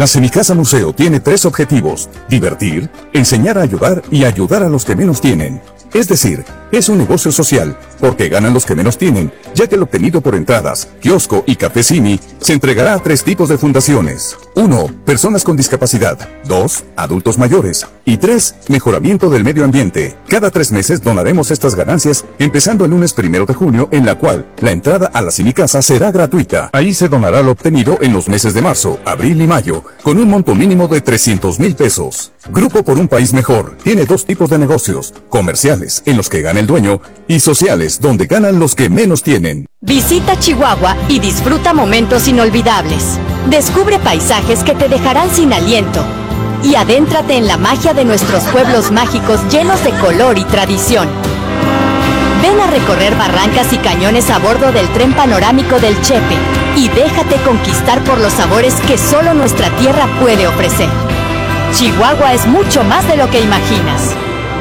La Semicasa Museo tiene 3 objetivos: divertir, enseñar a ayudar y ayudar a los que menos tienen. Es decir, es un negocio social, porque ganan los que menos tienen, ya que lo obtenido por entradas, kiosco y café Simi se entregará a 3 tipos de fundaciones. 1. Personas con discapacidad. 2. Adultos mayores. Y 3. Mejoramiento del medio ambiente. Cada 3 meses donaremos estas ganancias, empezando el lunes 1 de junio, en la cual la entrada a la Semicasa será gratuita. Ahí se donará lo obtenido en los meses de marzo, abril y mayo, con un monto mínimo de 300,000 pesos. Grupo por un País Mejor tiene 2 tipos de negocios: comerciales, en los que gana el dueño, y sociales, donde ganan los que menos tienen. Visita Chihuahua y disfruta momentos inolvidables. Descubre paisajes que te dejarán sin aliento. Y adéntrate en la magia de nuestros pueblos mágicos llenos de color y tradición. Ven a recorrer barrancas y cañones a bordo del tren panorámico del Chepe y déjate conquistar por los sabores que solo nuestra tierra puede ofrecer. Chihuahua es mucho más de lo que imaginas.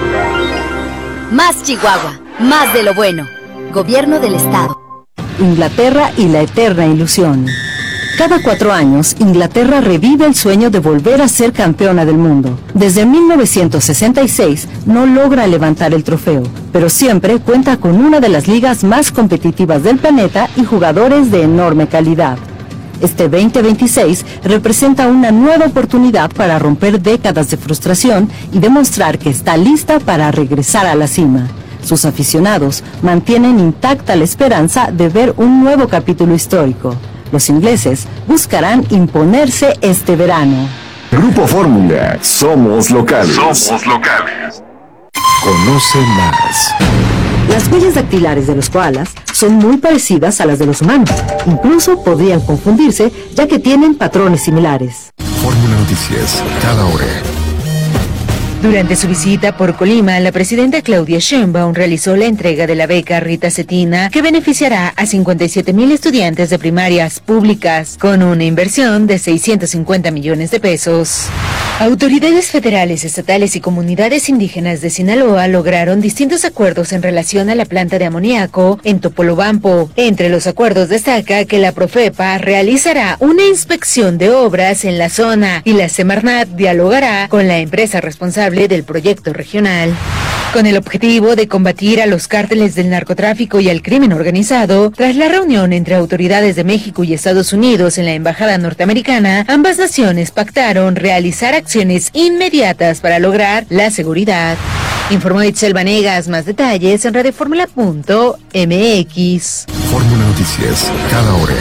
Más Chihuahua, más de lo bueno. Gobierno del Estado. Inglaterra y la eterna ilusión. Cada 4 años, Inglaterra revive el sueño de volver a ser campeona del mundo. Desde 1966 no logra levantar el trofeo, pero siempre cuenta con una de las ligas más competitivas del planeta y jugadores de enorme calidad. Este 2026 representa una nueva oportunidad para romper décadas de frustración y demostrar que está lista para regresar a la cima. Sus aficionados mantienen intacta la esperanza de ver un nuevo capítulo histórico. Los ingleses buscarán imponerse este verano. Grupo Fórmula, somos locales. Somos locales. Conoce más. Las huellas dactilares de los koalas son muy parecidas a las de los humanos. Incluso podrían confundirse, ya que tienen patrones similares. Fórmula Noticias, cada hora. Durante su visita por Colima, la presidenta Claudia Sheinbaum realizó la entrega de la beca Rita Cetina, que beneficiará a 57,000 estudiantes de primarias públicas, con una inversión de 650 millones de pesos. Autoridades federales, estatales y comunidades indígenas de Sinaloa lograron distintos acuerdos en relación a la planta de amoníaco en Topolobampo. Entre los acuerdos destaca que la Profepa realizará una inspección de obras en la zona y la Semarnat dialogará con la empresa responsable del proyecto regional. Con el objetivo de combatir a los cárteles del narcotráfico y al crimen organizado, tras la reunión entre autoridades de México y Estados Unidos en la embajada norteamericana, ambas naciones pactaron realizar acciones inmediatas para lograr la seguridad. Informó Itzel Vanegas. Más detalles en radioformula.mx. Fórmula Noticias, cada hora.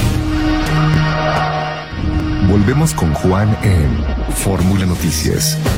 Volvemos con Juan en Fórmula Noticias.